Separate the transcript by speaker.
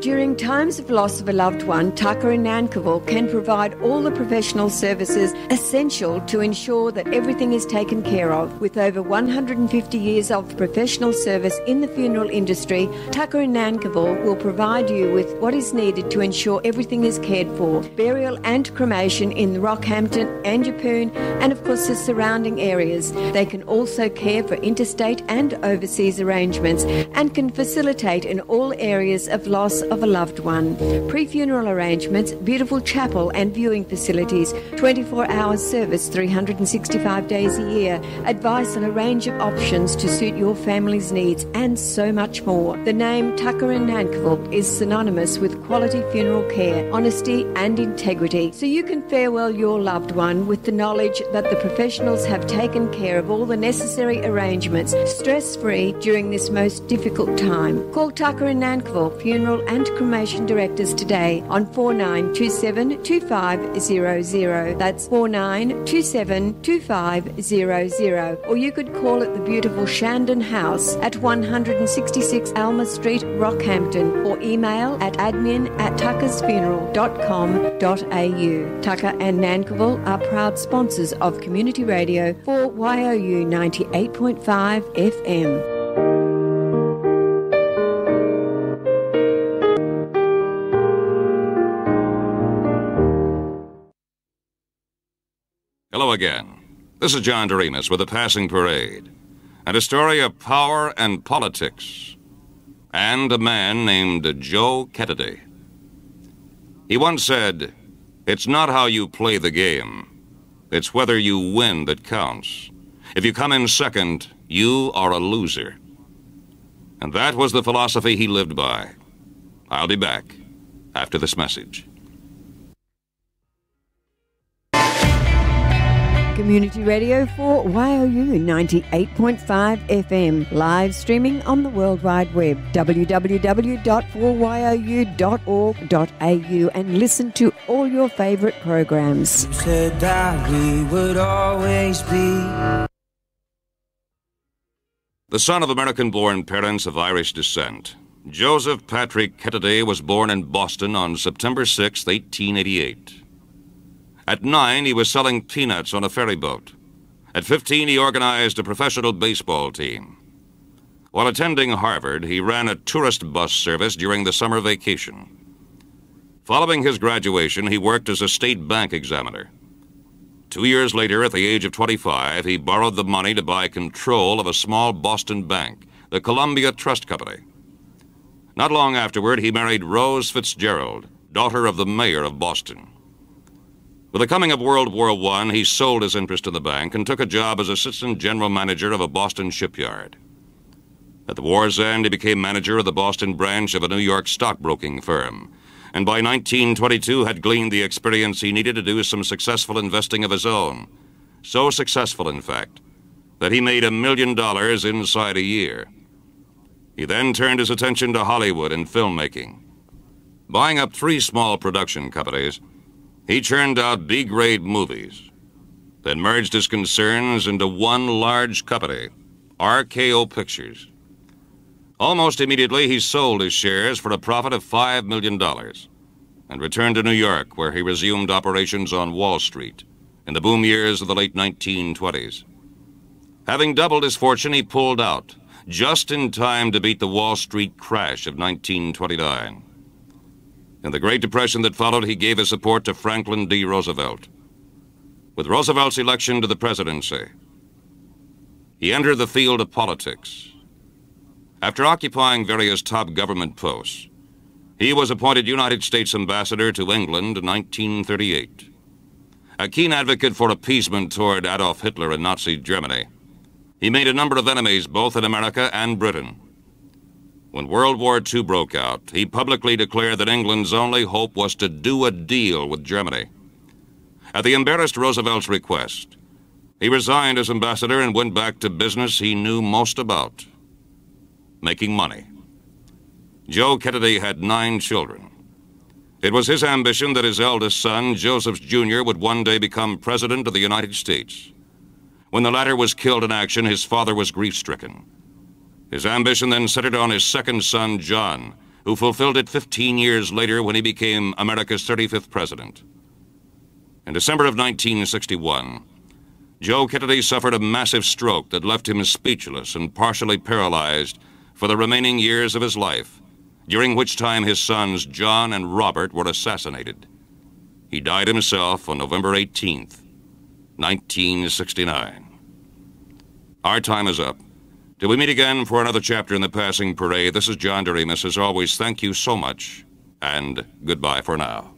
Speaker 1: During times of loss of a loved one, Tucker in Nankivell can provide all the professional services essential to ensure that everything is taken care of. With over 150 years of professional service in the funeral industry, Tucker in Nankivell will provide you with what is needed to ensure everything is cared for. Burial and cremation in Rockhampton and Yeppoon and of course the surrounding areas. They can also care for interstate and overseas arrangements and can facilitate in all areas of loss of a loved one. Pre-funeral arrangements, beautiful chapel and viewing facilities, 24-hour service 365 days a year, advice on a range of options to suit your family's needs, and so much more. The name Tucker in Nankivell is synonymous with quality funeral care, honesty and integrity, so you can farewell your loved one with the knowledge that the professionals have taken care of all the necessary arrangements, stress-free during this most difficult time. Call Tucker in Nankivell Funeral and Cremation Directors today on 4927 2500. That's 4927 2500. Or you could call at the beautiful Shandon House at 166 Alma Street, Rockhampton, or email at admin@tuckersfuneral.com.au. Tucker and Nankivell are proud sponsors of Community Radio for YOU 98.5 FM.
Speaker 2: Hello again. This is John Doremus with A Passing Parade, and a story of power and politics, and a man named Joe Kennedy. He once said, "It's not how you play the game. It's whether you win that counts. If you come in second, you are a loser." And that was the philosophy he lived by. I'll be back after this message.
Speaker 1: Community Radio for YOU 98.5 FM, live streaming on the World Wide Web, www.4YOU.org.au, and listen to all your favourite programs.
Speaker 3: You said that we would always be.
Speaker 2: The son of American-born parents of Irish descent, Joseph Patrick Kennedy was born in Boston on September 6, 1888. At 9, he was selling peanuts on a ferry boat. At 15, he organized a professional baseball team. While attending Harvard, he ran a tourist bus service during the summer vacation. Following his graduation, he worked as a state bank examiner. 2 years later, at the age of 25, he borrowed the money to buy control of a small Boston bank, the Columbia Trust Company. Not long afterward, he married Rose Fitzgerald, daughter of the mayor of Boston. With the coming of World War I, he sold his interest in the bank and took a job as assistant general manager of a Boston shipyard. At the war's end, he became manager of the Boston branch of a New York stockbroking firm, and by 1922 had gleaned the experience he needed to do some successful investing of his own. So successful, in fact, that he made $1 million inside a year. He then turned his attention to Hollywood and filmmaking. Buying up 3 small production companies, he churned out B-grade movies, then merged his concerns into one large company, RKO Pictures. Almost immediately, he sold his shares for a profit of $5 million and returned to New York, where he resumed operations on Wall Street in the boom years of the late 1920s. Having doubled his fortune, he pulled out, just in time to beat the Wall Street crash of 1929. In the Great Depression that followed, he gave his support to Franklin D. Roosevelt. With Roosevelt's election to the presidency, he entered the field of politics. After occupying various top government posts, he was appointed United States Ambassador to England in 1938. A keen advocate for appeasement toward Adolf Hitler and Nazi Germany, he made a number of enemies both in America and Britain. When World War II broke out, he publicly declared that England's only hope was to do a deal with Germany. At the embarrassed Roosevelt's request, he resigned as ambassador and went back to business he knew most about: making money. Joe Kennedy had 9 children. It was his ambition that his eldest son, Joseph Jr., would one day become President of the United States. When the latter was killed in action, his father was grief-stricken. His ambition then centered on his second son, John, who fulfilled it 15 years later when he became America's 35th president. In December of 1961, Joe Kennedy suffered a massive stroke that left him speechless and partially paralyzed for the remaining years of his life, during which time his sons John and Robert were assassinated. He died himself on November 18th, 1969. Our time is up. Till we meet again for another chapter in the Passing Parade, this is John Doremus. As always, thank you so much, and goodbye for now.